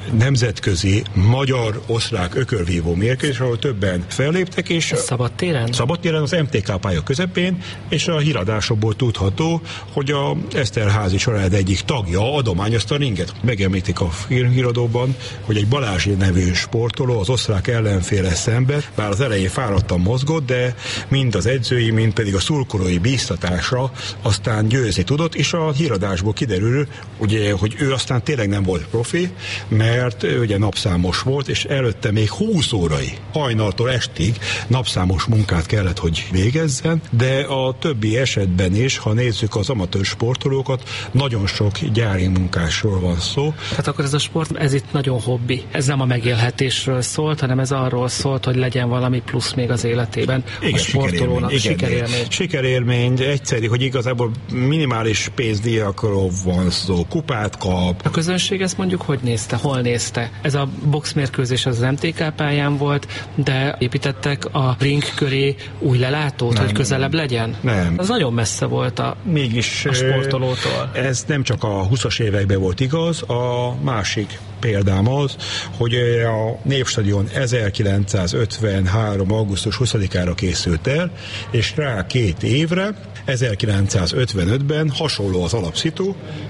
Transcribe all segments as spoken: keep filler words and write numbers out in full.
nemzetközi magyar-osztrák ökörvívó mérkőzés, ahol többen felléptek, és szabadtéren? Szabadtéren az em té ká pálya közepén, és a híradásokból tudható, hogy a Eszterházy család egyik tagja adományozta a ringet. Megemlítik a filmhíradóban, hogy egy Balázs nevű sportoló az osztrák ellenféle szemben, bár az elején fáradtan mozgott, de mind az edzői, mind pedig a szurkolói bíztatásra aztán győzni tudott, és a híradásból kiderül, ugye, hogy ő aztán tényleg nem volt profi, mert ő ugye napszámos volt, és előtte még húsz órai, hajnaltól estig napszámos munkát kellett, hogy végezzen, de a többi esetben is, ha nézzük az amatőr sportolókat, nagyon sok gyári munkásról van szó. Tehát akkor ez a sport, ez itt nagyon hobbi. Ez nem a megélhetésről szólt, hanem ez arról szólt, hogy legyen valami plusz még az életében. Igen, a sportolónak sikerélmény. Sikerélmény, egyszerű, hogy igazából minimális pénzdíjakról van szó, kupát kap. A közönség ezt mondjuk hogy nézte, hol nézte? Ez a boxmérkőzés az em té ká pályán volt, de építettek a ring köré új lelátót, nem, hogy közelebb legyen? Nem. Az nagyon messze volt a, Mégis, a sportolótól. Ez nem csak a huszas években volt igaz, a másik példám az, hogy a Népstadion ezerkilencszázötvenhárom. augusztus huszadikára készült el, és rá két évre, ezerkilencszázötvenötben hasonló az alapszitu,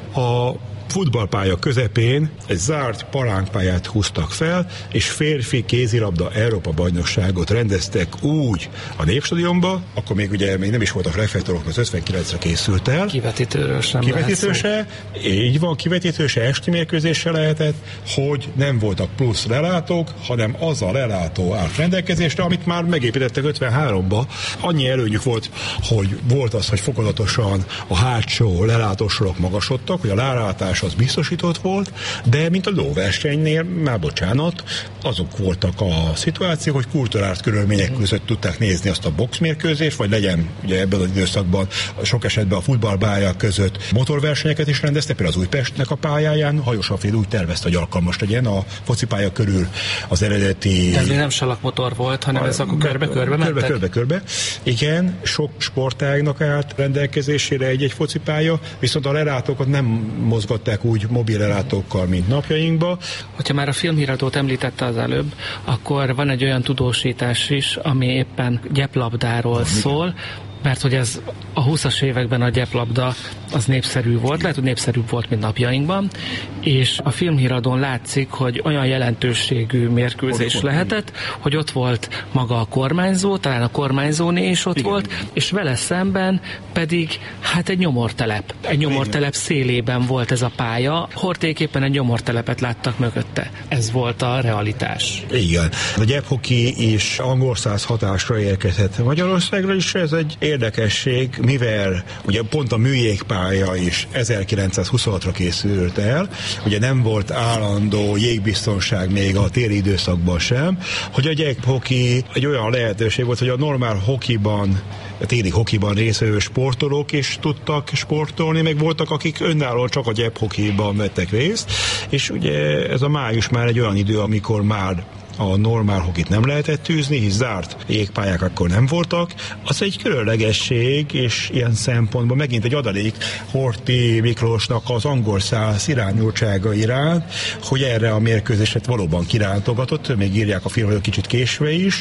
a futballpálya közepén egy zárt palánkpályát húztak fel, és férfi kézilabda Európa-bajnokságot rendeztek úgy a Népstadionba, akkor még ugye még nem is voltak reflektorok, az ötvenkilencre készült el. Kivetítőről sem Kivetítőse, így van, kivetítőse, esti mérkőzése lehetett, hogy nem voltak plusz lelátók, hanem az a lelátó állt rendelkezésre, amit már megépítettek ötvenháromba. Annyi előnyük volt, hogy volt az, hogy fokozatosan a hátsó lelátósorok magasodtak, hogy a lelátás az biztosított volt, de mint a lóversenynél, már bocsánat, azok voltak a szituációk, hogy kulturált körülmények között tudták nézni azt a boxmérkőzést, vagy legyen ugye ebben az időszakban sok esetben a futballpályák között motorversenyeket is rendeztek, például az Újpestnek a pályáján, Hajós Alfréd úgy tervezte, hogy alkalmas legyen a focipálya körül az eredeti... De ez nem salakmotor volt, hanem a, ez akkor körbe-körbe mentek? Körbe-körbe. Igen, sok sportágnak állt rendelkezésére egy-egy focipálya, viszont a lelátókat nem mozgatták úgy mobil lelátókkal, mint napjainkban. Hogyha már a filmhíradót említette az előbb, akkor van egy olyan tudósítás is, ami éppen gyeplabdáról ah, szól, mert hogy ez a húszas években a gyeplabda az népszerű volt, lehet, hogy népszerűbb volt, mint napjainkban, és a filmhíradón látszik, hogy olyan jelentőségű mérkőzés ott lehetett, hogy ott volt maga a kormányzó, talán a kormányzóné is ott igen, volt, és vele szemben pedig hát egy nyomortelep. Egy nyomortelep szélében volt ez a pálya, hortéképpen egy nyomortelepet láttak mögötte. Ez volt a realitás. Igen. A gyephoki is angol száz hatásra érkezett Magyarországra is, ez egy érdekesség, mivel ugye pont a műjégpálya is ezerkilencszázhuszonhatra készült el, ugye nem volt állandó jégbiztonság még a téli időszakban sem, hogy a gyephoki egy olyan lehetőség volt, hogy a normál hokiban, a téli hokiban részvevő sportolók is tudtak sportolni, meg voltak, akik önállóan csak a gyephokiban vettek részt, és ugye ez a május már egy olyan idő, amikor már a normál hokit nem lehetett tűzni, hisz zárt jégpályák akkor nem voltak. Az egy különlegesség, és ilyen szempontból megint egy adalék Horthy Miklósnak az angol száz irányultsága iránt, hogy erre a mérkőzéset valóban kirántogatott, még írják a filmről kicsit késve is,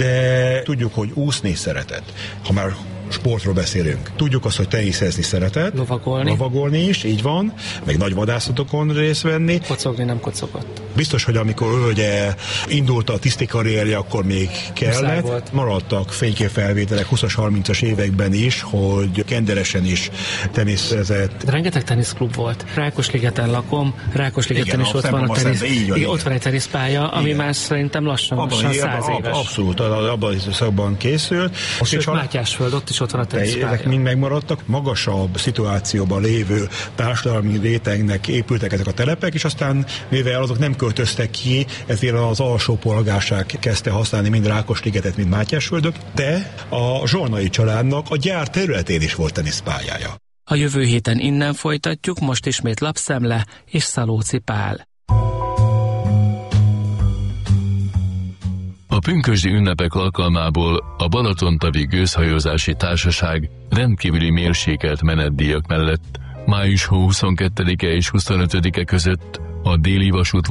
de tudjuk, hogy úszni szeretett. Ha már sportról beszélünk. Tudjuk azt, hogy teniszezni szeretett. Lovagolni. Lovagolni is, így van. Meg nagy vadászatokon részt venni. Kocogni nem kocogott. Biztos, hogy amikor ő ugye indult a tiszti karrierje, akkor még kellett. Maradtak fényképfelvételek húszas, harmincas években is, hogy kenderesen is teniszezett. Rengeteg teniszklub volt. Rákosligeten lakom, Rákosligeten is ott van a tenisz. Van, igen, ott van egy teniszpálya, ami igen, már szerintem lassan, abban, lassan száz éves. Ab, abszolút, abban az időszakban készült. Sőt, Mátyásföld, ott is ott van a teniszpálya. Ezek mind megmaradtak. Magasabb szituációban lévő társadalmi rétegnek épültek ezek a telepek, és aztán mivel azok nem költöztek ki, ezért az alsó polgárság kezdte használni mind Rákosligetet, mind Mátyásföldöt, de a Zsolnai családnak a gyár területén is volt teniszpályája. A jövő héten innen folytatjuk, most ismét Lapszemle és Szalóci Pál. A pünkösdi ünnepek alkalmából a Balatontavi Gőzhajózási Társaság rendkívüli mérsékelt menetdíjak mellett május huszonkettedike és huszonötödike között a déli vasút